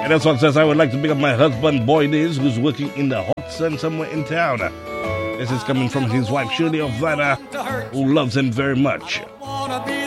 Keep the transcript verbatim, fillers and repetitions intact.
And this one says, I would like to pick up my husband, Boy Liz, who's working in the hot sun somewhere in town. This is coming from his wife, Shirley Ovada, who loves him very much.